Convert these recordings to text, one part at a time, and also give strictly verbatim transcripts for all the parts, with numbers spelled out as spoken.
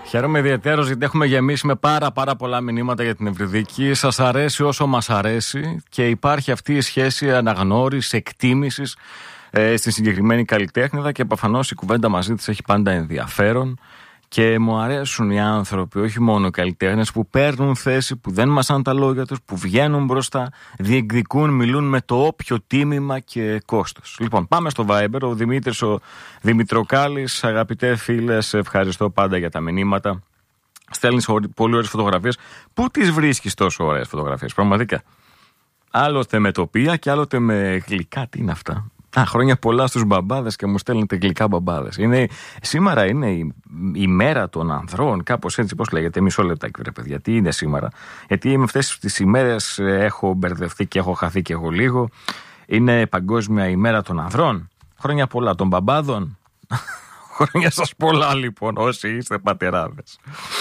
Χαίρομαι ιδιαίτερως γιατί έχουμε γεμίσει με πάρα πάρα πολλά μηνύματα για την Ευρυδίκη. Σας αρέσει όσο μας αρέσει και υπάρχει αυτή η σχέση αναγνώρισης, εκτίμησης ε, στη συγκεκριμένη καλλιτέχνηδα και προφανώς η κουβέντα μαζί της έχει πάντα ενδιαφέρον. Και μου αρέσουν οι άνθρωποι, όχι μόνο οι καλλιτέχνες, που παίρνουν θέση, που δεν μασάνε τα λόγια τους, που βγαίνουν μπροστά, διεκδικούν, μιλούν με το όποιο τίμημα και κόστος. Λοιπόν, πάμε στο Viber. Ο Δημήτρης, ο Δημητροκάλης, αγαπητέ φίλε, σε ευχαριστώ πάντα για τα μηνύματα. Στέλνεις πολύ ωραίες φωτογραφίες. Πού τις βρίσκεις τόσο ωραίες φωτογραφίες, πραγματικά? Άλλοτε με τοπία και άλλοτε με γλυκά. Τι είναι αυτά? Α, χρόνια πολλά στους μπαμπάδες και μου στέλνετε γλυκά μπαμπάδες. Είναι, σήμερα είναι η, η μέρα των ανδρών, κάπως έτσι, πώς λέγεται, μισό λεπτάκι ρε παιδιά, τι είναι σήμερα? Γιατί με αυτές τις ημέρες έχω μπερδευτεί και έχω χαθεί και εγώ λίγο. Είναι παγκόσμια ημέρα των ανδρών. Χρόνια πολλά των μπαμπάδων. Χρόνια σας πολλά λοιπόν, όσοι είστε πατεράδες.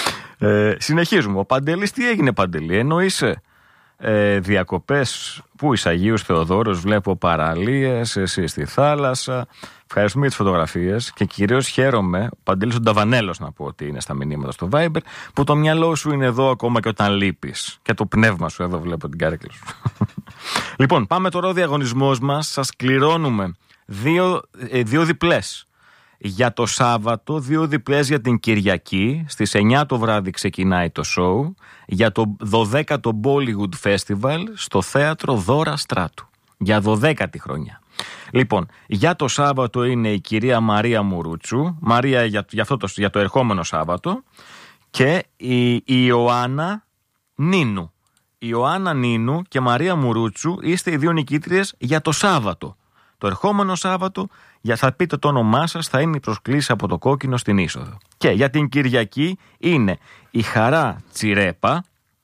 Ε, συνεχίζουμε. Ο Παντελής, τι έγινε Παντελή, εννοείσαι Ε, διακοπές? Πού είσαι? Αγίους Θεοδόρος, βλέπω παραλίες, εσύ στη θάλασσα. Ευχαριστούμε για τις φωτογραφίες και κυρίως χαίρομαι, ο Παντελής ο Νταβανέλος να πω ότι είναι στα μηνύματα στο Viber, που το μυαλό σου είναι εδώ ακόμα και όταν λείπεις και το πνεύμα σου, εδώ βλέπω την κάρεκλα σου. Λοιπόν, πάμε τώρα ο διαγωνισμός μας. Σας κληρώνουμε δύο, ε, δύο διπλές για το Σάββατο, δύο διπλές για την Κυριακή. Στις εννιά το βράδυ ξεκινάει το show για το δωδέκατο Bollywood Festival στο θέατρο Δώρα Στράτου. Για δωδέκατη χρονιά. Λοιπόν, για το Σάββατο είναι η κυρία Μαρία Μουρούτσου. Μαρία για, για, αυτό το, για το ερχόμενο Σάββατο. Και η, η Ιωάννα Νίνου. Η Ιωάννα Νίνου και Μαρία Μουρούτσου είστε οι δύο νικήτριες για το Σάββατο. Το ερχόμενο Σάββατο, για θα πείτε το όνομά σας, θα είναι η προσκλήση από το κόκκινο στην είσοδο. Και για την Κυριακή είναι η Χαρά Τσιρέπα,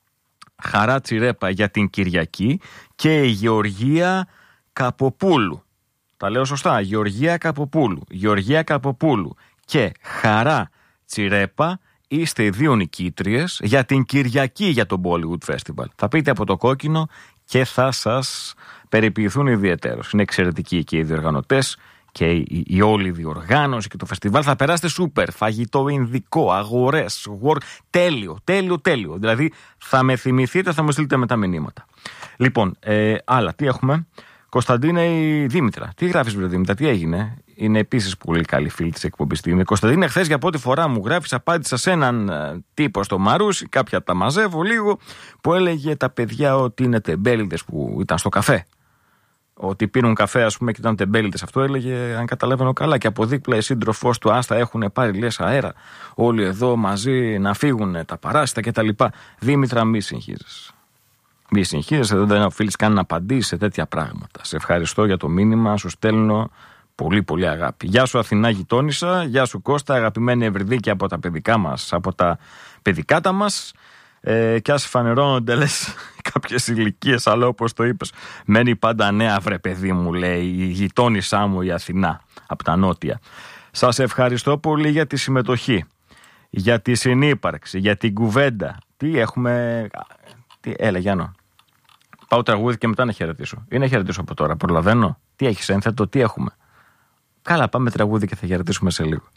Χαρά Τσιρέπα για την Κυριακή, και η Γεωργία Καποπούλου. Τα λέω σωστά, Γεωργία Καποπούλου. Γεωργία Καποπούλου και Χαρά Τσιρέπα είστε οι δύο νικήτριες για την Κυριακή για το Bollywood Festival. Θα πείτε από το κόκκινο και θα σας περιποιηθούν ιδιαιτέρως. Είναι εξαιρετικοί και οι διοργανωτές και η, η όλη διοργάνωση και το φεστιβάλ. Θα περάσετε σούπερ, φαγητό ινδικό, αγορές, work, τέλειο, τέλειο, τέλειο. Δηλαδή θα με θυμηθείτε, θα μου στείλετε μετά μηνύματα. Λοιπόν, ε, άλλα, τι έχουμε? Κωνσταντίνα η Δήμητρα. Τι γράφεις βρε Δήμητρα, τι έγινε? Είναι επίσης πολύ καλή φίλη της εκπομπής. Κωνσταντίνα, χθες για πρώτη φορά μου γράφεις, απάντησα σε έναν τύπο στο Μαρούσι, κάποια τα μαζεύω λίγο, που έλεγε τα παιδιά ότι είναι τεμπέληδες που ήταν στο καφέ. Ότι πίνουν καφέ, ας πούμε, και ήταν τεμπέληδες. Αυτό έλεγε, αν καταλαβαίνω καλά. Και από δίπλα η σύντροφός του, άστα έχουν πάρει λες αέρα. Όλοι εδώ μαζί να φύγουν τα παράσιτα κτλ. Δήμητρα, μη συγχύζεσαι. Μη συγχύζεσαι, δεν οφείλει καν να απαντήσει σε τέτοια πράγματα. Σε ευχαριστώ για το μήνυμα, σου στέλνω πολύ πολύ αγάπη. Γεια σου Αθηνά γειτόνισσα, γεια σου Κώστα, αγαπημένη Ευρυδίκη από τα παιδικά μας, από τα παιδικάτα μας. Ε, και ας φανερώνονται λες κάποιες ηλικίες, αλλά όπως το είπες, μένει πάντα νέα βρε παιδί μου, λέει η γειτόνισσά μου η Αθηνά από τα νότια. Σας ευχαριστώ πολύ για τη συμμετοχή, για τη συνύπαρξη, για την κουβέντα. Τι έχουμε? Τι, έλα Γιάννο, πάω τραγούδι και μετά να χαιρετήσω. Ή να χαιρετήσω από τώρα, προλαβαίνω? Τι έχεις ένθετο, τι έχουμε? Καλά, πάμε τραγούδι και θα χαιρετήσουμε σε λίγο.